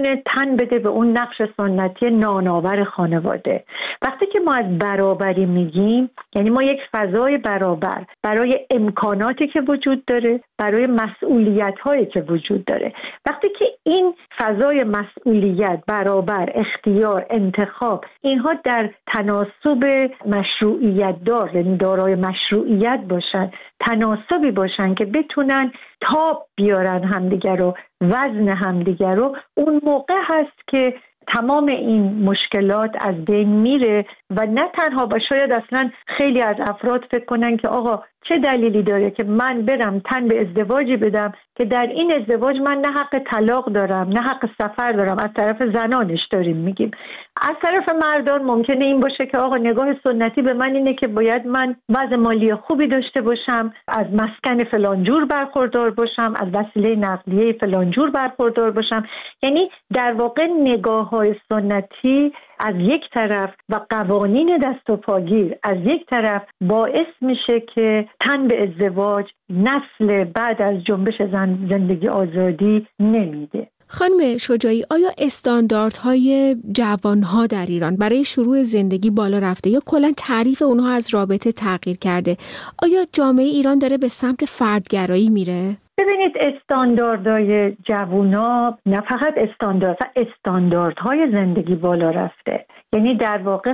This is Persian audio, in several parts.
بتونه تن بده به اون نقش سنتی نانآور خانواده. وقتی که ما از برابری میگیم یعنی ما یک فضای برابر برای امکاناتی که وجود داره، برای مسئولیت‌هایی که وجود داره. وقتی که این فضای مسئولیت، برابر، اختیار، انتخاب اینها در تناسب مشروعیت دار، یعنی دارای مشروعیت باشن، تناسبی باشن که بتونن تاب بیارن همدیگر رو، وزن همدیگر رو، اون موقع هست که تمام این مشکلات از بین میره و نه تنها و شاید اصلا خیلی از افراد فکر کنن که آقا چه دلیلی داره که من برم تن به ازدواجی بدم که در این ازدواج من نه حق طلاق دارم نه حق سفر دارم. از طرف زنانش داریم میگیم. از طرف مردان ممکنه این باشه که آقا نگاه سنتی به من اینه که باید من وضع مالی خوبی داشته باشم، از مسکن فلانجور برخوردار باشم، از وسیله نقلیه فلانجور برخوردار باشم. یعنی در واقع نگاه‌های سنتی از یک طرف و قوانین دست و پاگیر از یک طرف باعث میشه که تن به ازدواج نسل بعد از جنبش زندگی آزادی نمیده. خانم شجاعی، آیا استانداردهای جوانها در ایران برای شروع زندگی بالا رفته یا کلا تعریف اونها از رابطه تغییر کرده؟ آیا جامعه ایران داره به سمت فردگرایی میره؟ ببینید استانداردهای جوونا نه فقط استانداردهای زندگی بالا رفته، یعنی در واقع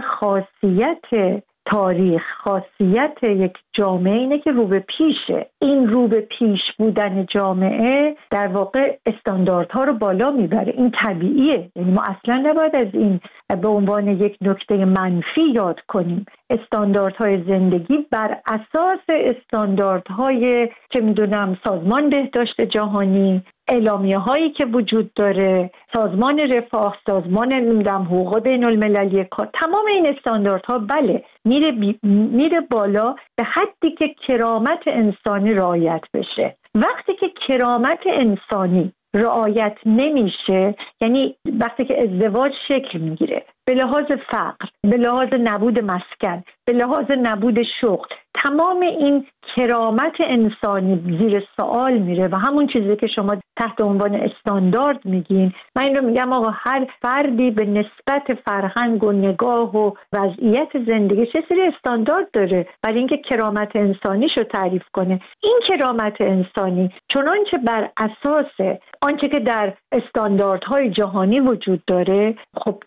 خاصیت تاریخ، خاصیت یک جامعه اینه که رو به پیشه. این رو به پیش بودن جامعه در واقع استانداردها رو بالا میبره. این طبیعیه، یعنی ما اصلا نباید از این به عنوان یک نکته منفی یاد کنیم. استانداردهای زندگی بر اساس استانداردهای چه میدونم سازمان بهداشت جهانی، اعلامیه هایی که وجود داره، سازمان رفاه، سازمان حقوق بین المللی کار، تمام این استانداردها بله میره بالا به حدی که کرامت انسانی رعایت بشه. وقتی که کرامت انسانی رعایت نمیشه، یعنی وقتی که ازدواج شکل میگیره به لحاظ فقر، به لحاظ نبود مسکن، به لحاظ نبود شغل، تمام این کرامت انسانی زیر سوال میره و همون چیزی که شما تحت عنوان استاندارد میگین، من این رو میگم آقا هر فردی به نسبت فرهنگ و نگاه و وضعیت زندگی چه سری استاندارد داره برای اینکه کرامت انسانیش رو تعریف کنه. این کرامت انسانی چنانچه بر اساس آنچه که در استانداردهای جهانی وجود داره، خب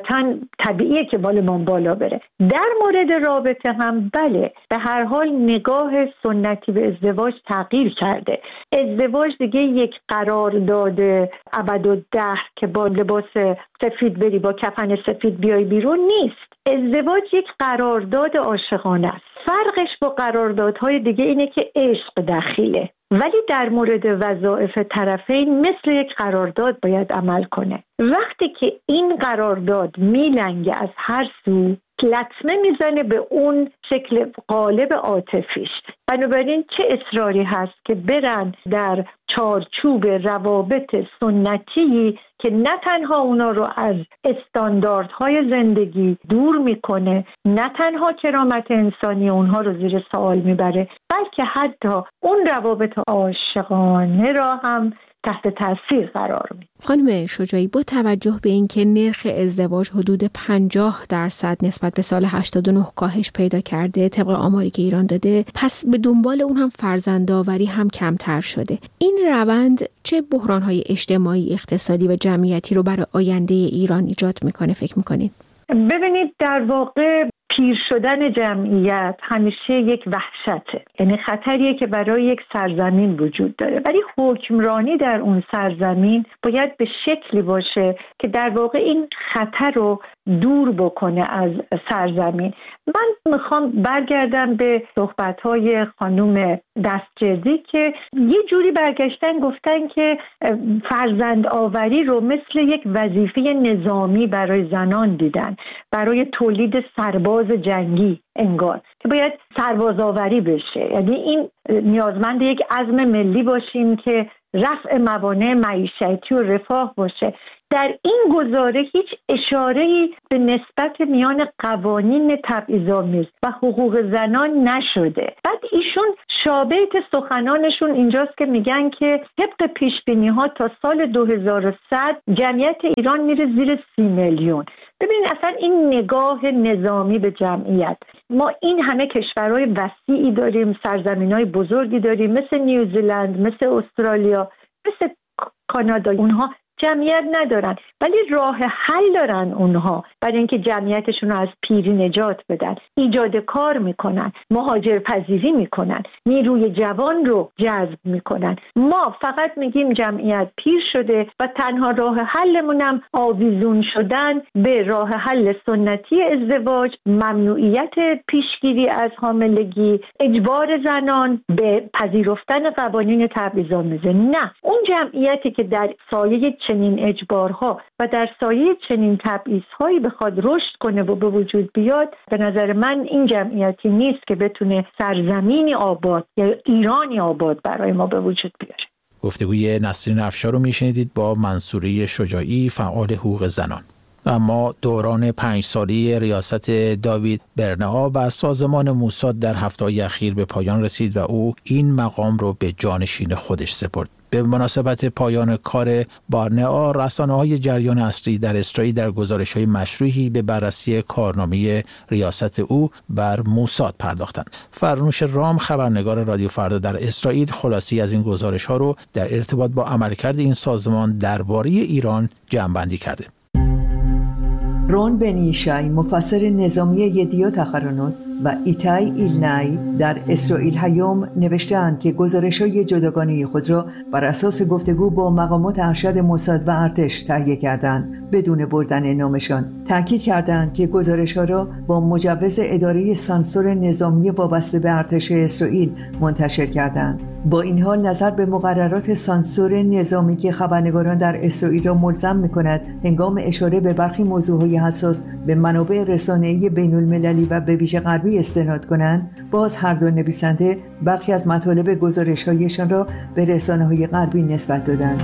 طبیعیه که بالمون بالا بره. در مورد رابطه هم بله، به هر حال نگاه سنتی به ازدواج تغییر کرده. ازدواج دیگه یک قرارداد ابدالدهر که با لباس سفید بری با کفن سفید بیای بیرون نیست. ازدواج یک قرارداد عاشقانه است. فرقش با قراردادهای دیگه اینه که عشق دخیله، ولی در مورد وظایف طرفین مثل یک قرارداد باید عمل کنه. وقتی که این قرارداد میلنگه از هر سو، لطمه میزنه به اون شکل قالب عاطفیش. بنابراین چه اصراری هست که برن در چارچوب روابط سنتی که نه تنها اونا رو از استانداردهای زندگی دور میکنه، نه تنها کرامت انسانی اونها رو زیر سوال میبره، بلکه حتی اون روابط عاشقانه را هم تحت تاثیر قرار میده. خانم شجاعی، با توجه به اینکه نرخ ازدواج حدود 50% نسبت به سال 89 کاهش پیدا کرده طبق آماری که ایران داده، پس به دنبال اون هم فرزندآوری هم کمتر شده. این روند چه بحران‌های اجتماعی، اقتصادی و جمعیتی رو برای آینده ایران ایجاد میکنه فکر میکنید؟ ببینید در واقع پیر شدن جمعیت همیشه یک وحشته، یعنی خطریه که برای یک سرزمین وجود داره، ولی حکمرانی در اون سرزمین باید به شکلی باشه که در واقع این خطر رو دور بکنه از سرزمین. من میخوام برگردم به صحبت‌های خانم دستجردی که یه جوری برگشتن گفتن که فرزند آوری رو مثل یک وظیفه نظامی برای زنان دیدن، برای تولید سرباز جنگی انگار که باید سرباز آوری بشه. یعنی این نیازمند یک عزم ملی باشیم که رفع موانع معیشتی و رفاه باشه. در این گزاره هیچ اشاره‌ای به نسبت میان قوانین تبعیض‌آمیز و حقوق زنان نشده. بعد ایشون شابهت سخنانشون اینجاست که میگن که طبق پیشبینی‌ها تا سال 2100 جمعیت ایران میره زیر 30 میلیون. ببینید اصلا این نگاه نظامی به جمعیت، ما این همه کشورهای وسیعی داریم، سرزمین‌های بزرگی داریم مثل نیوزیلند، مثل استرالیا، مثل کانادا، اونها جمعیت ندارن ولی راه حل دارن اونها برای اینکه جمعیتشون رو از پیری نجات بدن. ایجاد کار میکنن، مهاجر پذیری میکنن، نیروی جوان رو جذب میکنن. ما فقط میگیم جمعیت پیر شده و تنها راه حلمونم آویزون شدن به راه حل سنتی ازدواج، ممنوعیت پیشگیری از حاملگی، اجبار زنان به پذیرفتن قوانین تبعیض‌آمیز. نه، اون جمعیتی که در سایه چنین اجبارها و در سایه چنین تبعیض‌هایی بخواد رشد کنه و به وجود بیاد، به نظر من این جمعیتی نیست که بتونه سرزمینی آباد یا ایرانی آباد برای ما به وجود بیاره. گفتگوی نسرین افشار رو میشنیدید با منصوره شجاعی، فعال حقوق زنان. اما دوران 5 ساله ریاست داوید برنئا و سازمان موساد در هفته‌های اخیر به پایان رسید و او این مقام رو به جانشین خودش سپرد. به مناسبت پایان کار برنئا، رسانه‌های جریان اصلی در اسرائیل در گزارش‌های مشروحی به بررسی کارنامه ریاست او بر موساد پرداختند. فرنوش رام، خبرنگار رادیو فردا در اسرائیل، خلاصه‌ای از این گزارش‌ها رو در ارتباط با عملکرد این سازمان درباره ایران جمع‌بندی کرده. رون بن یشای، مفسر نظامی یدیوت اخرونوت، و ایتای ایلنای در اسرائیل هیوم نوشتند که گزارش‌های جداگانه خود را بر اساس گفتگو با مقامات ارشد موساد و ارتش تهیه کردند بدون بردن نامشان. تاکید کردند که گزارش‌ها را با مجوز اداره سانسور نظامی وابسته به ارتش اسرائیل منتشر کردند. با این حال نظر به مقررات سانسور نظامی که خبرنگاران در اسرائیل را ملزم می‌کند هنگام اشاره به برخی موضوعهای حساس به منابع رسانه‌ای بین‌المللی و به ویژه غربی استناد کنند، باز هر دو نویسنده برخی از مطالب گزارش‌هایشان را به رسانه‌های غربی نسبت دادند.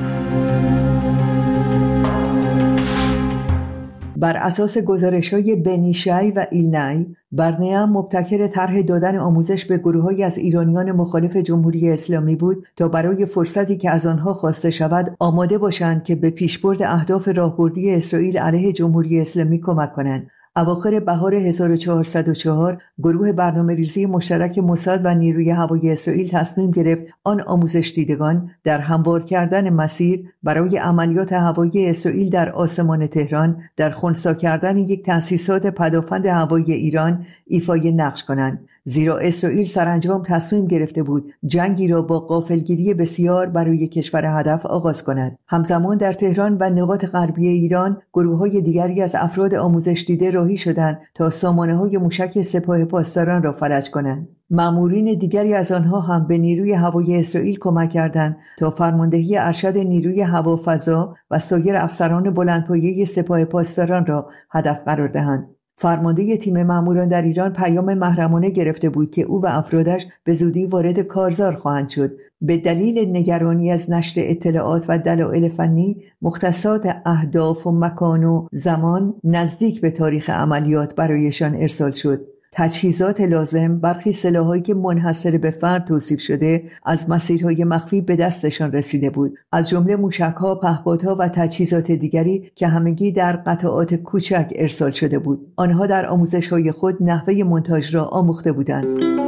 بر اساس گزارش‌های بن یشای و ایلنای، برنئا مبتکر طرح دادن آموزش به گروه‌هایی از ایرانیان مخالف جمهوری اسلامی بود تا برای فرصتی که از آنها خواسته شود آماده باشند که به پیشبرد اهداف راهبردی اسرائیل علیه جمهوری اسلامی کمک کنند. اواخر بهار 1404 گروه برنامه‌ریزی مشترک موساد و نیروی هوایی اسرائیل تصمیم گرفت آن آموزش دیدگان در هموار کردن مسیر برای عملیات هوایی اسرائیل در آسمان تهران در خنثی کردن یک تأسیسات پدافند هوایی ایران ایفای نقش کنند، زیرا اسرائیل سرانجام تصمیم گرفته بود جنگی را با غافلگیری بسیار برای کشور هدف آغاز کند. همزمان در تهران و نقاط غربی ایران گروه‌های دیگری از افراد آموزش دیده راهی شدند تا سامانه‌های موشک سپاه پاسداران را فلج کنند. مامورین دیگری از آنها هم به نیروی هوایی اسرائیل کمک کردند تا فرماندهی ارشد نیروی هوافضا و سایر افسران بلندپایه سپاه پاسداران را هدف قرار دهند. فرمانده تیم ماموران در ایران پیام محرمانه گرفته بود که او و افرادش به زودی وارد کارزار خواهند شد. به دلیل نگرانی از نشر اطلاعات و دلایل فنی، مختصات اهداف و مکان و زمان نزدیک به تاریخ عملیات برایشان ارسال شد. تجهیزات لازم، برخی سلاح‌هایی که منحصر به فرد توصیف شده، از مسیرهای مخفی به دستشان رسیده بود، از جمله موشک‌ها، پهپادها و تجهیزات دیگری که همگی در قطعات کوچک ارسال شده بود. آنها در آموزش‌های خود نحوه مونتاژ را آموخته بودند.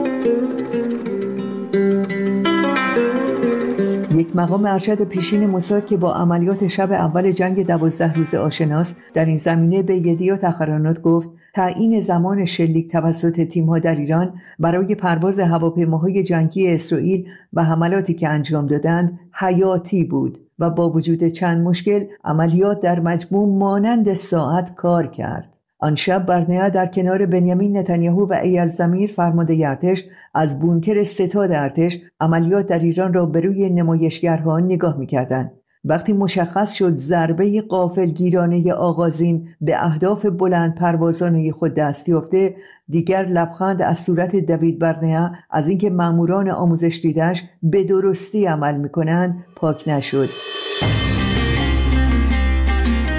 یک مقام ارشد پیشین موساد که با عملیات شب اول جنگ 12 روزه آشناست، در این زمینه به یدیوت اخرونوت گفت تعیین زمان شلیک توسط تیم‌ها در ایران برای پرواز هواپیماهای جنگی اسرائیل و حملاتی که انجام دادند حیاتی بود و با وجود چند مشکل عملیات در مجموع مانند ساعت کار کرد. آن شب برنئا در کنار بنیامین نتانیاهو و ایل زمیر فرمانده ارتش از بونکر ستاد ارتش عملیات در ایران را به روی نمایشگرها نگاه می‌کردند. وقتی مشخص شد ضربه غافلگیرانه آغازین به اهداف بلند پروازانه خود دست یافته، دیگر لبخند از صورت دوید برنئا از اینکه ماموران آموزش دیدش به درستی عمل می‌کنند پاک نشد.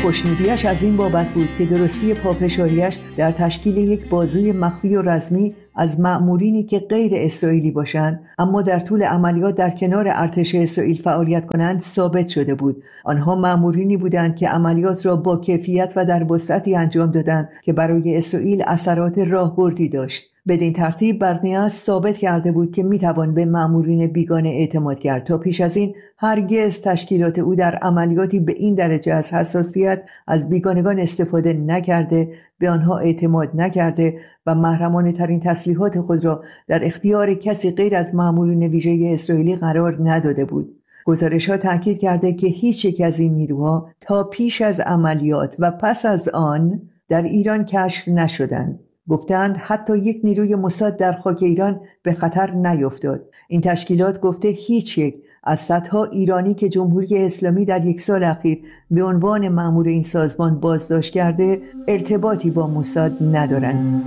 خوشنودیش از این بابت بود که درستی پافشاریش در تشکیل یک بازوی مخفی و رزمی از مأمورینی که غیر اسرائیلی باشند اما در طول عملیات در کنار ارتش اسرائیل فعالیت کنند ثابت شده بود. آنها مأمورینی بودند که عملیات را با کیفیت و در وسعتی انجام دادند که برای اسرائیل اثرات راهبردی داشت. بدین ترتیب برنیاس ثابت کرده بود که میتوان به مأمورین بیگانه اعتماد کرد. تا پیش از این هرگز تشکیلات او در عملیاتی به این درجه از حساسیت از بیگانگان استفاده نکرده، به آنها اعتماد نکرده و محرمانه ترین تسلیحات خود را در اختیار کسی غیر از مأمورین ویژه اسرائیلی قرار نداده بود. گزارش‌ها تاکید کرده که هیچ یک از این نیروها تا پیش از عملیات و پس از آن در ایران کشف نشدند. گفتند حتی یک نیروی موساد در خاک ایران به خطر نیفتاد. این تشکیلات گفته هیچ یک از صدها ایرانی که جمهوری اسلامی در یک سال اخیر به عنوان مأمور این سازمان بازداشت کرده ارتباطی با موساد ندارند.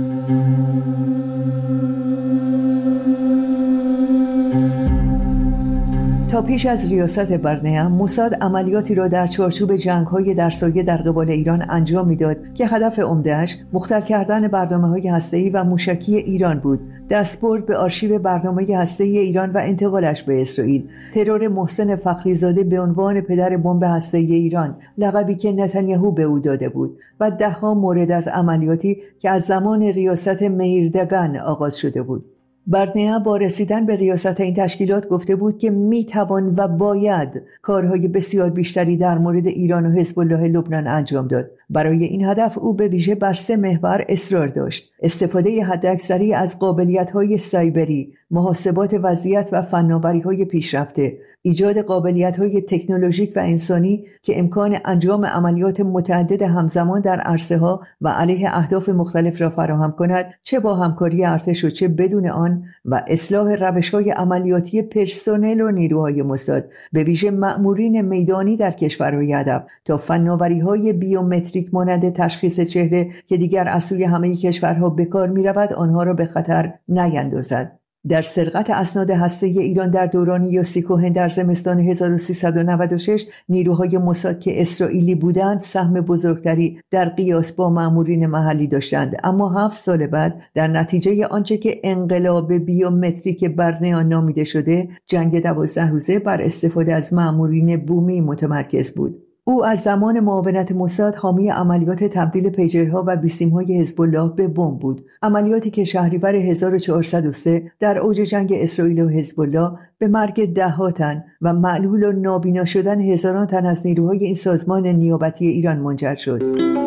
تا پیش از ریاست برنه موساد عملیاتی را در چارچوب جنگ‌های در سایه در قبال ایران انجام می‌داد که هدف عمده‌اش مختل کردن برنامه‌های هسته‌ای و موشکی ایران بود، دستبرد به آرشیو برنامه هسته‌ای ایران و انتقالش به اسرائیل، ترور محسن فخریزاده به عنوان پدر بمب هسته‌ای ایران، لقبی که نتانیاهو به او داده بود، و ده‌ها مورد از عملیاتی که از زمان ریاست میردگان آغاز شده بود. برنیا با رسیدن به ریاست این تشکیلات گفته بود که میتوان و باید کارهای بسیار بیشتری در مورد ایران و حزب الله لبنان انجام داد. برای این هدف او به ویژه بر 3 محور اصرار داشت: استفاده حداکثری از قابلیت‌های سایبری، محاسبات وضعیت و فناوری‌های پیشرفته، ایجاد قابلیت‌های تکنولوژیک و انسانی که امکان انجام عملیات متعدد همزمان در عرصه‌ها و علیه اهداف مختلف را فراهم کند، چه با همکاری ارتش و چه بدون آن، و اصلاح روش‌های عملیاتی پرسنل و نیروهای موساد، به ویژه مأمورین میدانی در کشورهای هدف، تا فناوری‌های بیومتریک مانند تشخیص چهره که دیگر از سوی همه کشورها به کار می‌رود آنها را به خطر نیندازد. در سرقت اسناد هسته‌ای ایران در دوران یوسی کوهن در زمستان 1396 نیروهای موساد که اسرائیلی بودند سهم بزرگتری در قیاس با مأمورین محلی داشتند، اما 7 سال بعد در نتیجه آنچه که انقلاب بیومتریک برنیا نامیده شده، جنگ 12 روزه بر استفاده از مأمورین بومی متمرکز بود. او از زمان معاونت موساد حامی عملیات تبدیل پیجرها و بیسیم‌های حزب الله به بمب بود، عملیاتی که شهریور 1403 در اوج جنگ اسرائیل و حزب الله به مرگ ده‌ها تن و معلول و نابینا شدن هزاران تن از نیروهای این سازمان نیابتی ایران منجر شد.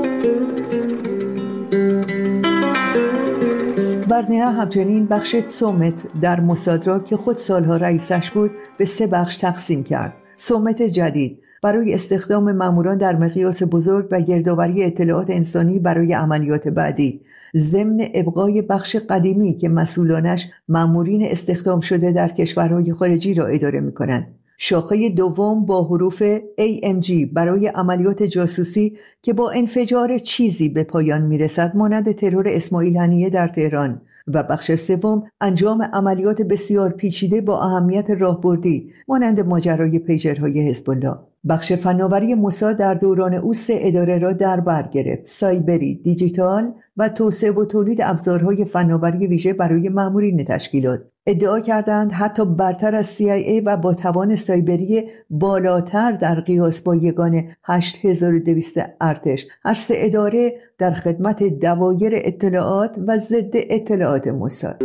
برنیا همچنین بخش سومت در موساد را که خود سالها رئیسش بود به 3 بخش تقسیم کرد. سومت جدید برای استخدام ماموران در مقیاس بزرگ و گردآوری اطلاعات انسانی برای عملیات بعدی، ضمن ابقای بخش قدیمی که مسئولانش مامورین استخدام شده در کشورهای خارجی را اداره می‌کنند. شاخه دوم با حروف AMG برای عملیات جاسوسی که با انفجار چیزی به پایان می‌رسد، مانند ترور اسماعیل هنیه در تهران، و بخش سوم انجام عملیات بسیار پیچیده با اهمیت راهبردی مانند ماجرای پیجرهای حزب الله. بخش فناوری موساد در دوران او 3 اداره را در بر گرفت: سایبری، دیجیتال و توسعه و تولید ابزارهای فناوری ویژه برای مامورین تشکیلات. ادعا کردند حتی برتر از CIA و با توان سایبری بالاتر در قیاس با یگان 8200 ارتش، هر 3 اداره در خدمت دوایر اطلاعات و ضد اطلاعات موساد.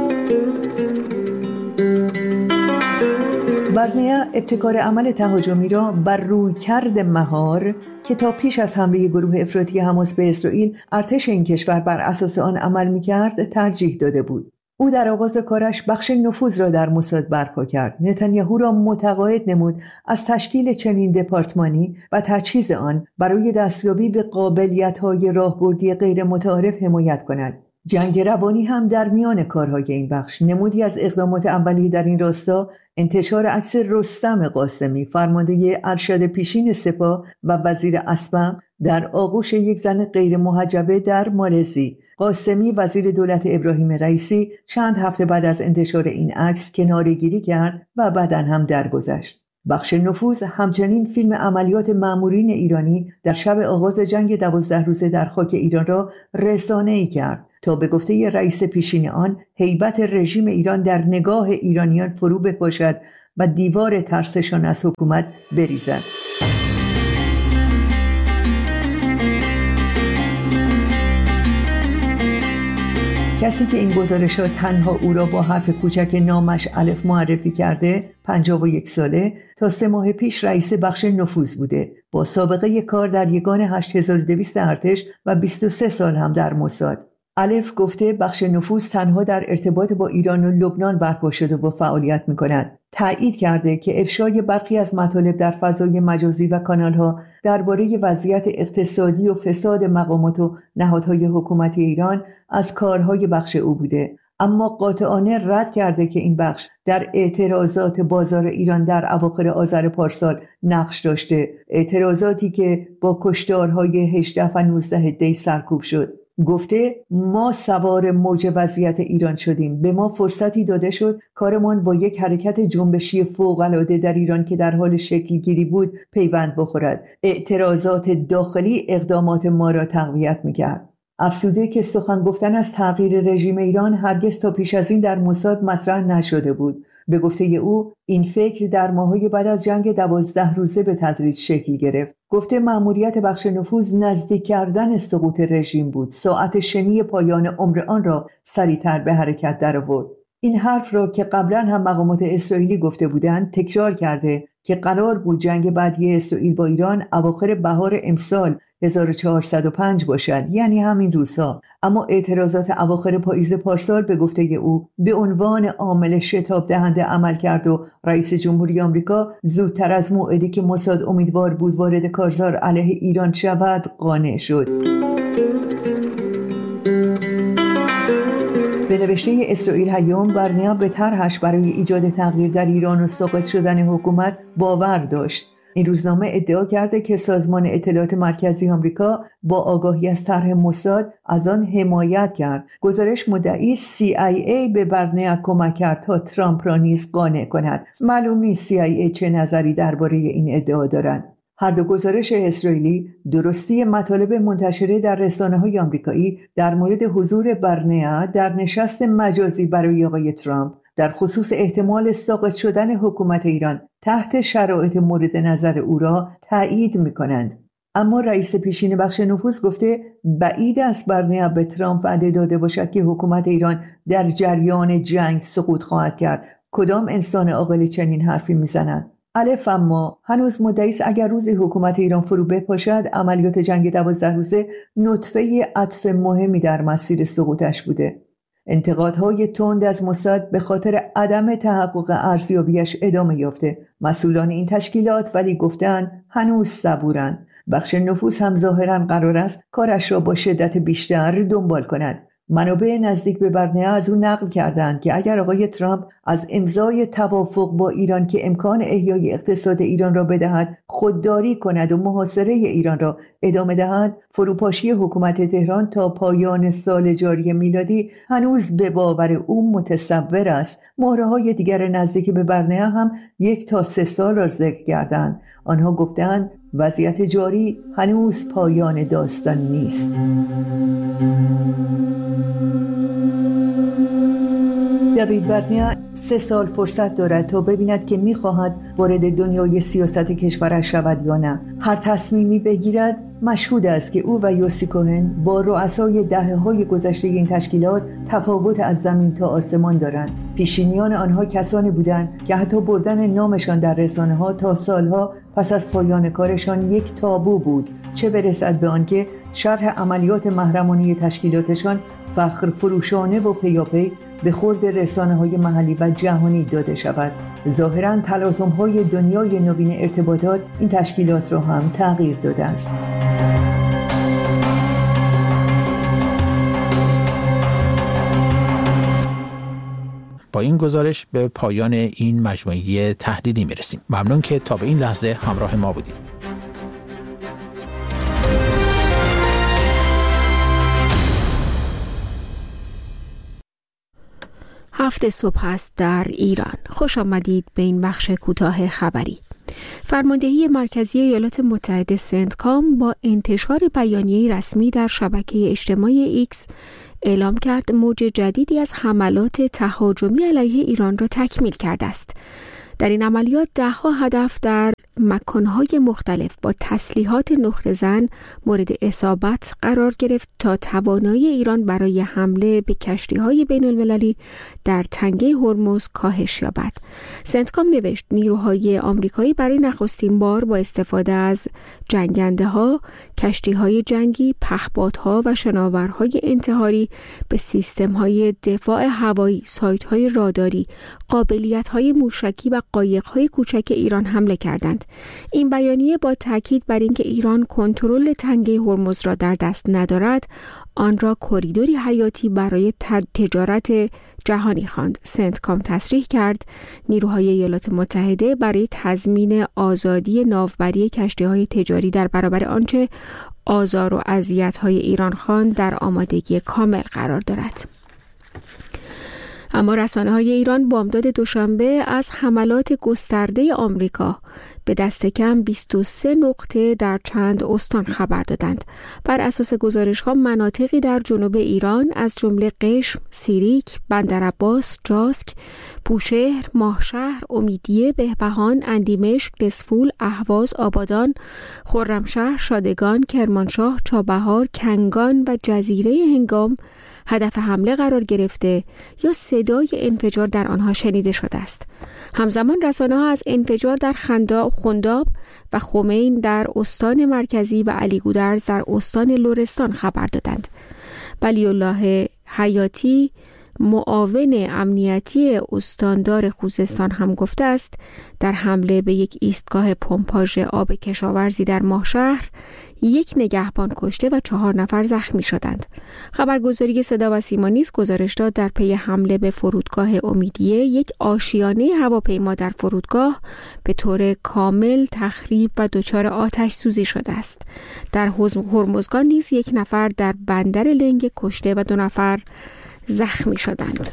برنیا ابتکار عمل تهاجمی را بر رویکرد مهار که تا پیش از حمله گروه افراطی حماس به اسرائیل ارتش این کشور بر اساس آن عمل می‌کرد ترجیح داده بود. او در آغاز کارش بخش نفوذ را در موساد برپا کرد. نتانیاهو را متقاعد نمود از تشکیل چنین دپارتمانی و تجهیز آن برای دستیابی به قابلیت‌های راهبردی غیر متعارف حمایت کند. جنگ روانی هم در میان کارهای این بخش. نمودی از اقدامات اولیه در این راستا انتشار عکس رستم قاسمی، فرمانده ارشد پیشین سپاه و وزیر اسبق، در آغوش یک زن غیر محجبه در مالزی. قاسمی وزیر دولت ابراهیم رئیسی چند هفته بعد از انتشار این عکس کناره‌گیری کرد و بعداً هم درگذشت. بخش نفوذ همچنین فیلم عملیات مأمورین ایرانی در شب آغاز جنگ 12 روزه در خاک ایران را رسانه‌ای کرد تا به گفته رئیس پیشین آن هیبت رژیم ایران در نگاه ایرانیان فرو بپاشد و دیوار ترسشان از حکومت بریزد. کسی که این گزارش‌ها تنها او را با حرف کوچک نامش الف معرفی کرده 51 ساله تا 3 ماه پیش رئیس بخش نفوذ بوده، با سابقه کار در یگان 8200 ارتش و 23 سال هم در موساد. الف گفته بخش نفوذ تنها در ارتباط با ایران و لبنان برپا شده و فعالیت می‌کند. تأیید کرده که افشای برخی از مطالب در فضای مجازی و کانال‌ها درباره وضعیت اقتصادی و فساد مقامات و نهادهای حکومتی ایران از کارهای بخش او بوده، اما قاطعانه رد کرده که این بخش در اعتراضات بازار ایران در اواخر آذر پارسال نقش داشته، اعتراضاتی که با کشتارهای 18 و 19 دی سرکوب شد. گفته ما سوار موج وضعیت ایران شدیم، به ما فرصتی داده شد کارمان با یک حرکت جنبشی فوق‌العاده در ایران که در حال شکل گیری بود پیوند بخورد. اعتراضات داخلی اقدامات ما را تقویت می‌کرد. افزوده که سخن گفتن از تغییر رژیم ایران هرگز تا پیش از این در موساد مطرح نشده بود. به گفته او این فکر در ماه‌های بعد از جنگ 12 روزه به تدریج شکل گرفت. گفته مأموریت بخش نفوذ نزدیک کردن سقوط رژیم بود، ساعت شنی پایان عمر آن را سریعتر به حرکت درآورد. این حرف را که قبلا هم مقامات اسرائیلی گفته بودند تکرار کرده که قرار بود جنگ بعدی اسرائیل با ایران اواخر بهار امسال 1405 باشد، یعنی همین روزها، اما اعتراضات اواخر پاییز پارسال به گفته او به عنوان عامل شتاب دهنده عمل کرد و رئیس جمهوری آمریکا زودتر از موعدی که موساد امیدوار بود وارد کارزار علیه ایران شود قانع شد. به نوشته اسرائیل هیوم، برنیا به طرحش برای ایجاد تغییر در ایران و ساقط شدن حکومت باور داشت. این روزنامه ادعا کرده که سازمان اطلاعات مرکزی آمریکا با آگاهی از طرح موساد از آن حمایت کرد. گزارش مدعی CIA به برنیا کمک کرد تا ترامپ را نیز قانع کند. معلوم نیست CIA چه نظری درباره این ادعا دارند. هر دو گزارش اسرائیلی درستی مطالب منتشره در رسانه‌های آمریکایی در مورد حضور برنیا در نشست مجازی برای آقای ترامپ در خصوص احتمال ساقط شدن حکومت ایران تحت شرایط مورد نظر او را تایید می‌کنند. اما رئیس پیشین بخش نفوذ گفته بعید است برنیا به ترامپ وعده داده باشد که حکومت ایران در جریان جنگ سقوط خواهد کرد. کدام انسان عاقل چنین حرفی می‌زند؟ الف اما هنوز مدعی است اگر روزی حکومت ایران فرو بپاشد عملیات جنگ 12 روزه نطفه عطف مهمی در مسیر سقوطش بوده. انتقادهای تند از موساد به خاطر عدم تحقق ارزیابیش ادامه یافته. مسئولان این تشکیلات ولی گفتند هنوز صبورند. بخش نفوذ هم ظاهراً قرار است کارش را با شدت بیشتر دنبال کند. منابع نزدیک به برنیا از او نقل کردند که اگر آقای ترامپ از امضای توافق با ایران که امکان احیای اقتصاد ایران را بدهد خودداری کند و محاصره ایران را ادامه دهد، فروپاشی حکومت تهران تا پایان سال جاری میلادی هنوز به باور او متصور است. مهره‌های دیگر نزدیک به برنیا هم 1 تا 3 سال را ذکر کردند. آنها گفتند وضعیت جاری هنوز پایان داستان نیست. دیوید برنیا 3 سال فرصت دارد تا ببیند که می‌خواهد وارد دنیای سیاست کشورش شود یا نه. هر تصمیمی بگیرد مشهود است که او و یوسی کوهن با رؤسای دهه‌های گذشته این تشکیلات تفاوت از زمین تا آسمان دارند. پیشینیان آنها کسانی بودند که حتی بردن نامشان در رسانه‌ها تا سالها پس از پایان کارشان یک تابو بود، چه برسد به آنکه شرح عملیات محرمانه تشکیلاتشان فخر فروشانه و پیاپی به خورد رسانه‌های محلی و جهانی داده شود. ظاهراً تلاطم‌های دنیای نوین ارتباطات این تشکیلات را هم تغییر داده است. با این گزارش به پایان این مجموعه تحلیلی میرسیم. ممنون که تا به این لحظه همراه ما بودید. هفت صبح است در ایران. خوش آمدید به این بخش کوتاه خبری. فرماندهی مرکزی ایالات متحده سنتکام با انتشار بیانیه رسمی در شبکه اجتماعی ایکس اعلام کرد موج جدیدی از حملات تهاجمی علیه ایران را تکمیل کرده است. در این عملیات 10 هدف در مکانهای مختلف با تسلیحات نقطه‌زن مورد اصابت قرار گرفت تا توانایی ایران برای حمله به کشتی‌های بین‌المللی در تنگه هرمز کاهش یابد. سنتکام نوشت نیروهای آمریکایی برای نخستین بار با استفاده از جنگنده‌ها، کشتی‌های جنگی، پهپادها و شناورهای انتحاری به سیستم‌های دفاع هوایی، سایت‌های راداری، قابلیت‌های موشکی و قایق‌های کوچک ایران حمله کردند. این بیانیه با تاکید بر اینکه ایران کنترل تنگه هرمز را در دست ندارد، آن را کریدوری حیاتی برای تجارت جهانی خواند. سنتکام تصریح کرد نیروهای ایالات متحده برای تضمین آزادی ناوبری کشتی‌های تجاری در برابر آنچه آزار و اذیت‌های ایران خواند در آمادگی کامل قرار دارد. اما رسانه‌های ایران بامداد دوشنبه از حملات گسترده آمریکا به دست کم 23 نقطه در چند استان خبر دادند. بر اساس گزارش‌ها مناطقی در جنوب ایران از جمله قشم، سیریک، بندرعباس، جاسک، بوشهر، ماهشهر، امیدیه، بهبهان، اندیمشک، دسفول، اهواز، آبادان، خرمشهر، شادگان، کرمانشاه، چابهار، کنگان و جزیره هنگام هدف حمله قرار گرفته یا صدای انفجار در آنها شنیده شده است. همزمان رسانه‌ها از انفجار در خنداب و خمین در استان مرکزی و علیگودرز در استان لرستان خبر دادند. ولی الله حیاتی معاون امنیتی استاندار خوزستان هم گفته است در حمله به یک ایستگاه پمپاژ آب کشاورزی در ماهشهر 1 نگهبان کشته و 4 نفر زخمی شدند. خبرگزاری صدا و سیما نیز گزارش داد در پی حمله به فرودگاه امیدیه 1 آشیانه هواپیما در فرودگاه به طور کامل تخریب و دچار آتش سوزی شده است. در هرمزگان نیز 1 نفر در بندر لنگ کشته و 2 نفر زخمی شدند.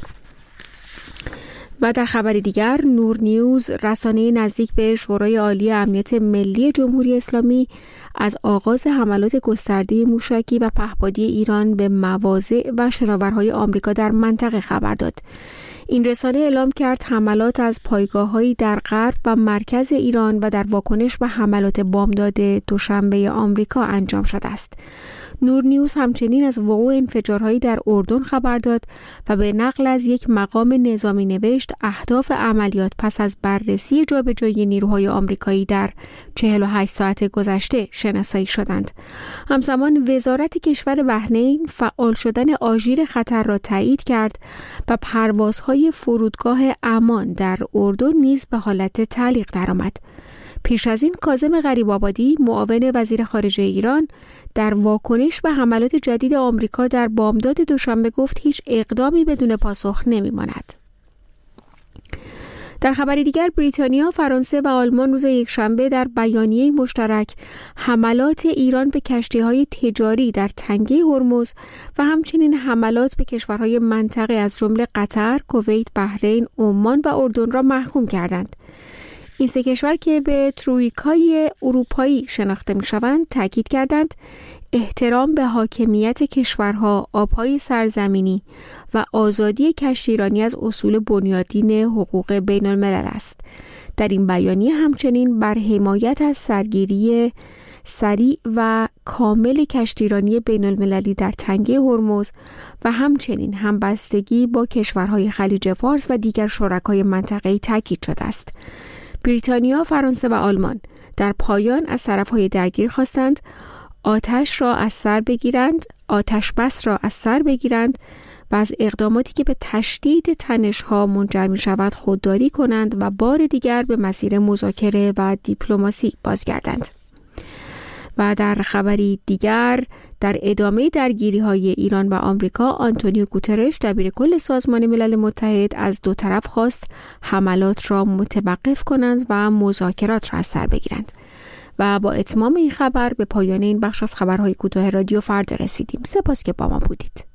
و در خبر دیگر نور نیوز رسانه نزدیک به شورای عالی امنیت ملی جمهوری اسلامی از آغاز حملات گسترده موشکی و پهپادی ایران به مواضع و شناورهای آمریکا در منطقه خبر داد. این رسانه اعلام کرد حملات از پایگاه‌هایی در غرب و مرکز ایران و در واکنش به حملات بامداد دوشنبه آمریکا انجام شده است. نور نیوز همچنین از وقوع انفجارهایی در اردن خبر داد و به نقل از یک مقام نظامی نوشت اهداف عملیات پس از بررسی جابجایی نیروهای آمریکایی در 48 ساعت گذشته شناسایی شدند. همزمان وزارت کشور بحرین فعال شدن آژیر خطر را تایید کرد و پروازهای فرودگاه امان در اردن نیز به حالت تعلیق درآمد. پیش از این کاظم غریب‌آبادی معاون وزیر خارجه ایران در واکنش به حملات جدید آمریکا در بامداد دوشنبه گفت هیچ اقدامی بدون پاسخ نمی‌ماند. در خبری دیگر بریتانیا، فرانسه و آلمان روز یکشنبه در بیانیه مشترک حملات ایران به کشتی‌های تجاری در تنگه هرمز و همچنین حملات به کشورهای منطقه از جمله قطر، کویت، بحرین، عمان و اردن را محکوم کردند. این 3 کشور که به ترویکای اروپایی شناخته می‌شوند تاکید کردند احترام به حاکمیت کشورها، آبهای سرزمینی و آزادی کشتیرانی از اصول بنیادین حقوق بین الملل است. در این بیانیه همچنین بر حمایت از سرگیری سریع و کامل کشتیرانی بین المللی در تنگه هرمز و همچنین همبستگی با کشورهای خلیج فارس و دیگر شرکای منطقه‌ای تاکید شده است. بریتانیا، فرانسه و آلمان در پایان از طرف‌های درگیر خواستند آتش بس را از سر بگیرند و از اقداماتی که به تشدید تنش‌ها منجر می‌شود خودداری کنند و بار دیگر به مسیر مذاکره و دیپلماسی بازگردند. و در خبری دیگر در ادامه درگیری‌های ایران و آمریکا، آنتونیو گوترش دبیرکل سازمان ملل متحد از 2 طرف خواست حملات را متوقف کنند و مذاکرات را از سر بگیرند. و با اتمام این خبر به پایان این بخش از خبرهای کوتاه رادیو فردا رسیدیم. سپاس که با ما بودید.